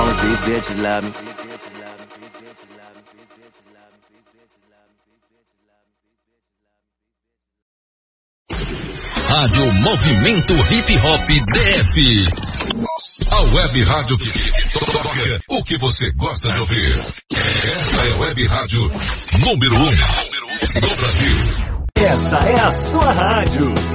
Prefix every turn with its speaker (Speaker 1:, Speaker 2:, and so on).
Speaker 1: long as these bitches love me.
Speaker 2: Rádio Movimento Hip Hop DF. A web rádio que toca o que você gosta de ouvir. Essa é a web rádio número 1 do Brasil.
Speaker 3: Essa é a sua rádio.